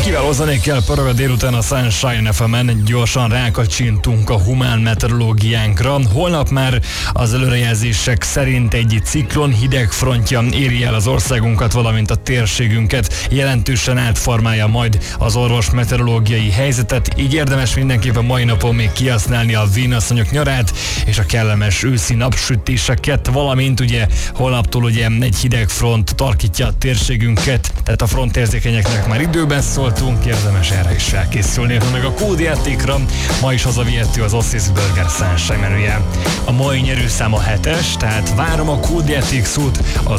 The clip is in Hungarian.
Kiváló zenékkel pörög a délután a Sunshine FM-en, gyorsan rákacsintunk a humán meteorológiánkra. Holnap már az előrejelzések szerint egy ciklon hidegfrontja éri el az országunkat, valamint a térségünket. Jelentősen átformálja majd az orvos meteorológiai helyzetet, így érdemes mindenképpen mai napon még kihasználni a vénasszonyok nyarát és a kellemes őszi napsütéseket, valamint ugye holnaptól ugye egy hidegfront tarkítja a térségünket, tehát a frontérzékenyeknek már időben szóltunk, érdemes erre is felkészülni, meg a kódjátékra. Ma is hazavihető az Ossis Burger Sunshine menüje. A mai nyerőszám a 7-es, tehát várom a kódjáték szót az